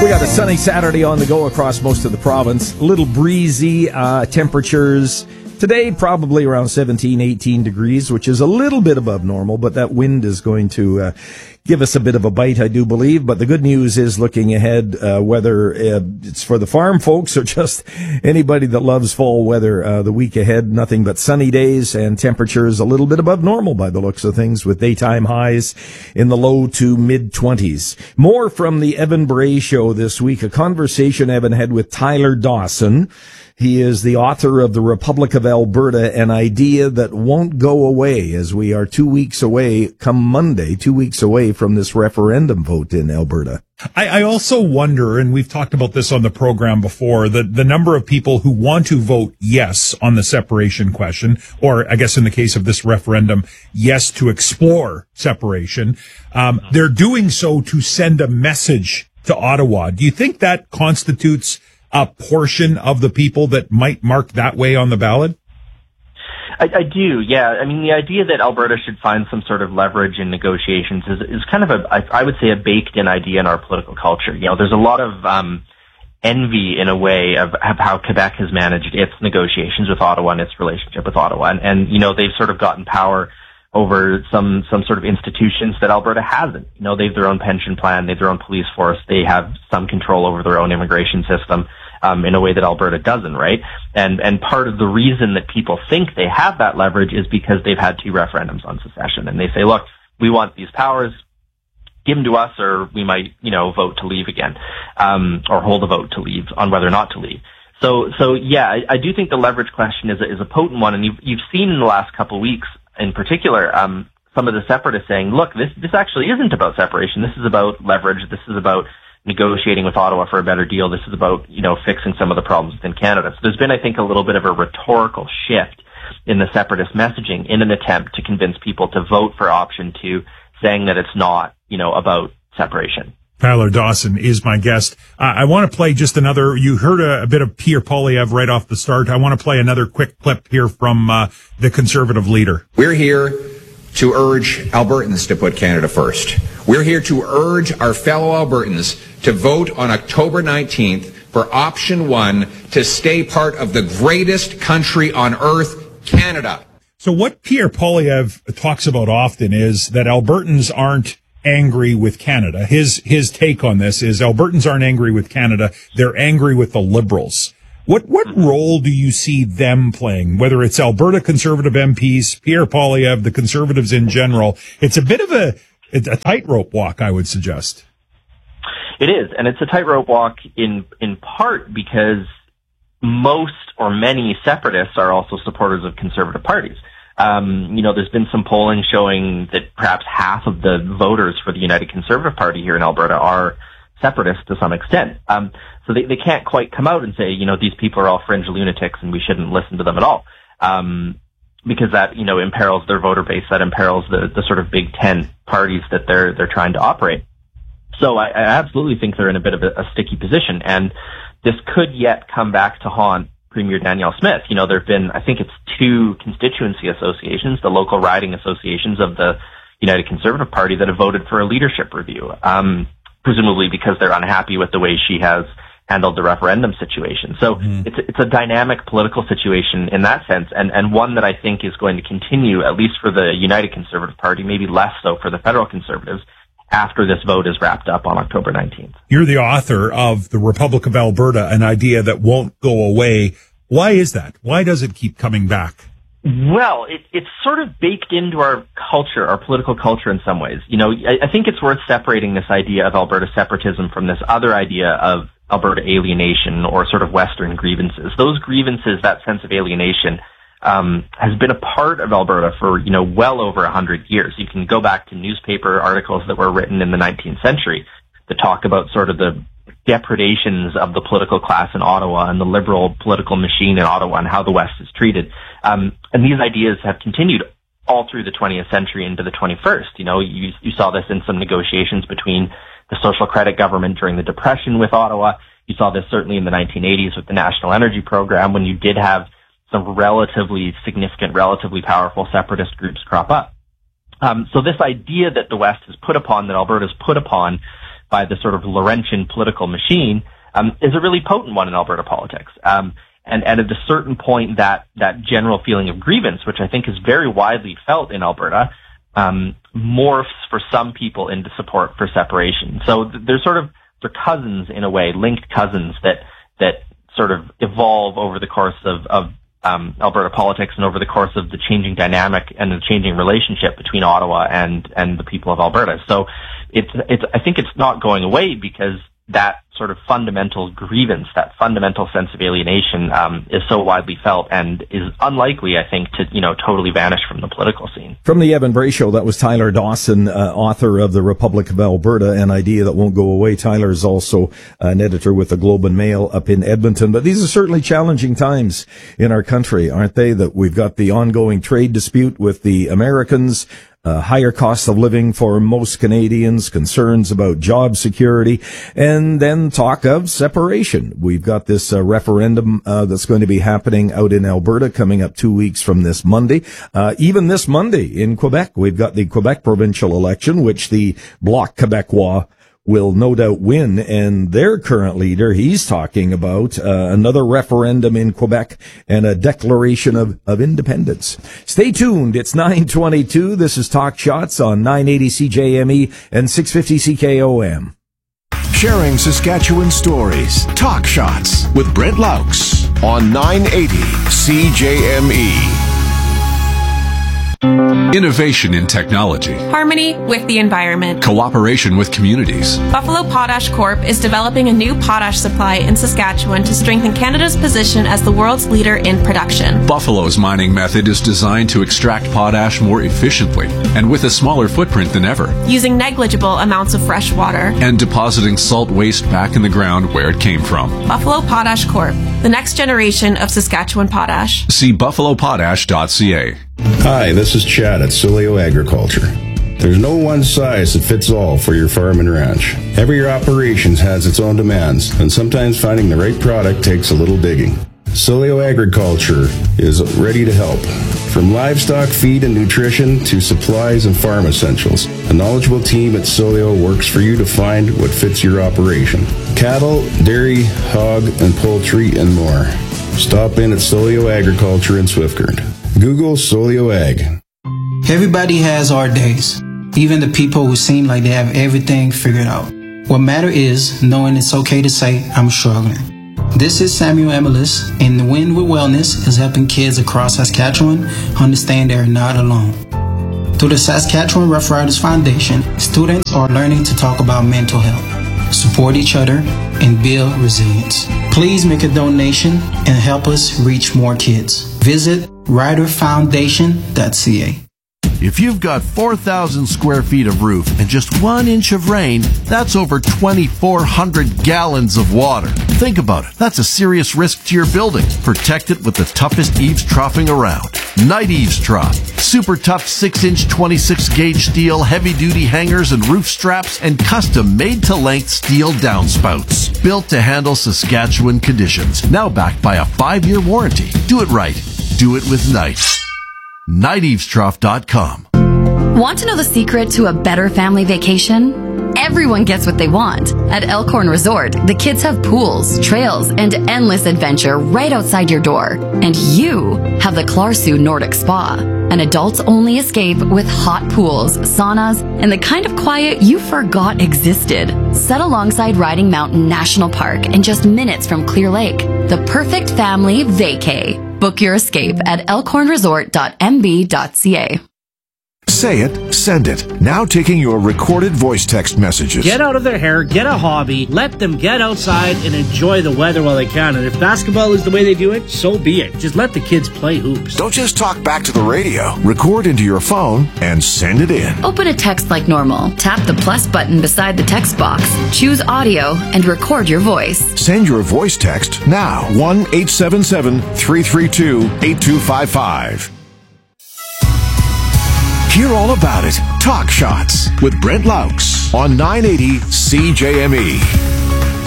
We got a sunny Saturday on the go across most of the province. A little breezy temperatures. Today, probably around 17, 18 degrees, which is a little bit above normal, but that wind is going to give us a bit of a bite, I do believe. But the good news is, looking ahead, whether it's for the farm folks or just anybody that loves fall weather, the week ahead, nothing but sunny days and temperatures a little bit above normal by the looks of things, with daytime highs in the low to mid-20s. More from the Evan Bray Show this week, a conversation Evan had with Tyler Dawson. He is the author of The Republic of Alberta, an idea that won't go away, as we are 2 weeks away, come Monday, 2 weeks away from this referendum vote in Alberta. I also wonder, and we've talked about this on the program before, the number of people who want to vote yes on the separation question, or I guess in the case of this referendum, yes to explore separation. They're doing so to send a message to Ottawa. Do you think that constitutes a portion of the people that might mark that way on the ballot? I do, yeah. I mean, the idea that Alberta should find some sort of leverage in negotiations is kind of I would say a baked-in idea in our political culture. You know, there's a lot of envy, in a way, of how Quebec has managed its negotiations with Ottawa and its relationship with Ottawa. And you know, they've sort of gotten power over some sort of institutions that Alberta hasn't. You know, they have their own pension plan, they have their own police force, they have some control over their own immigration system. In a way that Alberta doesn't, right? And part of the reason that people think they have that leverage is because they've had 2 referendums on secession. And they say, look, we want these powers, give them to us, or we might, you know, vote to leave again, or hold a vote to leave on whether or not to leave. So yeah, I do think the leverage question is a potent one. And you've seen in the last couple of weeks, in particular, some of the separatists saying, look, this actually isn't about separation. This is about leverage. This is about negotiating with Ottawa for a better deal. This is about, you know, fixing some of the problems within Canada. So there's been, I think, a little bit of a rhetorical shift in the separatist messaging in an attempt to convince people to vote for option 2, saying that it's not, you know, about separation. Tyler Dawson is my guest. I want to play just another, you heard a bit of Pierre Poilievre right off the start. I want to play another quick clip here from the Conservative leader. We're here to urge Albertans to put Canada first. We're here to urge our fellow Albertans to vote on October 19th for option 1 to stay part of the greatest country on earth, Canada. So what Pierre Poilievre talks about often is that Albertans aren't angry with Canada. His take on this is Albertans aren't angry with Canada, they're angry with the Liberals. What role do you see them playing, whether it's Alberta Conservative MPs, Pierre Poilievre, the Conservatives in general? It's a bit of a tightrope walk, I would suggest. It is, and it's a tightrope walk in part because most or many separatists are also supporters of Conservative parties. You know, there's been some polling showing that perhaps half of the voters for the United Conservative Party here in Alberta are separatists to some extent. So they can't quite come out and say, you know, these people are all fringe lunatics and we shouldn't listen to them at all. Because that, you know, imperils their voter base, that imperils the sort of big tent parties that they're trying to operate. So I absolutely think they're in a bit of a sticky position, and this could yet come back to haunt Premier Danielle Smith. You know, there have been, I think it's 2 constituency associations, the local riding associations of the United Conservative Party, that have voted for a leadership review, presumably because they're unhappy with the way she has handled the referendum situation. So it's a dynamic political situation in that sense, and one that I think is going to continue, at least for the United Conservative Party, maybe less so for the federal Conservatives, after this vote is wrapped up on October 19th. You're the author of The Republic of Alberta, an idea that won't go away. Why is that? Why does it keep coming back? Well, it's sort of baked into our culture, our political culture in some ways. You know, I think it's worth separating this idea of Alberta separatism from this other idea of Alberta alienation or sort of Western grievances. Those grievances, that sense of alienation, has been a part of Alberta for, you know, well over 100 years. You can go back to newspaper articles that were written in the 19th century that talk about sort of the depredations of the political class in Ottawa and the liberal political machine in Ottawa and how the West is treated. And these ideas have continued all through the 20th century into the 21st. You know, you saw this in some negotiations between the Social Credit government during the Depression with Ottawa. You saw this certainly in the 1980s with the National Energy Program, when you did have some relatively significant, relatively powerful separatist groups crop up. So this idea that the West has put upon, that Alberta's put upon by the sort of Laurentian political machine, is a really potent one in Alberta politics. And at a certain point, that general feeling of grievance, which I think is very widely felt in Alberta, morphs for some people into support for separation. So they're cousins in a way, linked cousins that sort of evolve over the course of Alberta politics and over the course of the changing dynamic and the changing relationship between Ottawa and the people of Alberta. So I think it's not going away because that sort of fundamental grievance, that fundamental sense of alienation, is so widely felt and is unlikely, I think, to, totally vanish from the political scene. From the Evan Bray Show, that was Tyler Dawson, author of The Republic of Alberta, an idea that won't go away. Tyler is also an editor with the Globe and Mail up in Edmonton. But these are certainly challenging times in our country, aren't they? That we've got the ongoing trade dispute with the Americans, higher cost of living for most Canadians, concerns about job security, and then talk of separation. We've got this referendum that's going to be happening out in Alberta coming up 2 weeks from this Monday. Even this Monday in Quebec, we've got the Quebec provincial election, which the Bloc Québécois will no doubt win, and their current leader, he's talking about another referendum in Quebec and a declaration of independence. Stay tuned. It's 9:22. This is Talk Shots on 980 CJME and 650 CKOM. Sharing Saskatchewan stories. Talk Shots with Brent Laux on 980 CJME. Innovation in technology. Harmony with the environment. Cooperation with communities. Buffalo Potash Corp. is developing a new potash supply in Saskatchewan to strengthen Canada's position as the world's leader in production. Buffalo's mining method is designed to extract potash more efficiently and with a smaller footprint than ever. Using negligible amounts of fresh water. And depositing salt waste back in the ground where it came from. Buffalo Potash Corp. The next generation of Saskatchewan potash. See buffalopotash.ca. Hi, this is Chad at Solio Agriculture. There's no one size that fits all for your farm and ranch. Every operation has its own demands, and sometimes finding the right product takes a little digging. Solio Agriculture is ready to help. From livestock feed and nutrition to supplies and farm essentials, a knowledgeable team at Solio works for you to find what fits your operation. Cattle, dairy, hog, and poultry, and more. Stop in at Solio Agriculture in Swiftcurrent. Google Solio Ag. Everybody has hard days, even the people who seem like they have everything figured out. What matters is knowing it's okay to say, I'm struggling. This is Samuel Emilis, and the Win with Wellness is helping kids across Saskatchewan understand they are not alone. Through the Saskatchewan Rough Riders Foundation, students are learning to talk about mental health, support each other, and build resilience. Please make a donation and help us reach more kids. Visit riderfoundation.ca. If you've got 4,000 square feet of roof and just 1 inch of rain, that's over 2,400 gallons of water. Think about it. That's a serious risk to your building. Protect it with the toughest eaves troughing around. Night Eaves Trough. Super tough 6-inch 26-gauge steel, heavy-duty hangers and roof straps, and custom made-to-length steel downspouts. Built to handle Saskatchewan conditions. Now backed by a 5-year warranty. Do it right. Do it with Night. NightEavesTrough.com. Want to know the secret to a better family vacation? Everyone gets what they want. At Elkhorn Resort, the kids have pools, trails, and endless adventure right outside your door. And you have the Clarsu Nordic Spa, an adults-only escape with hot pools, saunas, and the kind of quiet you forgot existed. Set alongside Riding Mountain National Park and just minutes from Clear Lake. The perfect family vacay. Book your escape at elkhornresort.mb.ca. Say it, send it. Now taking your recorded voice text messages. Get out of their hair, get a hobby, let them get outside and enjoy the weather while they can. And if basketball is the way they do it, so be it. Just let the kids play hoops. Don't just talk back to the radio. Record into your phone and send it in. Open a text like normal. Tap the plus button beside the text box. Choose audio and record your voice. Send your voice text now. 1-877-332-8255. Hear all about it. Talk Shots with Brent Laux on 980 CJME.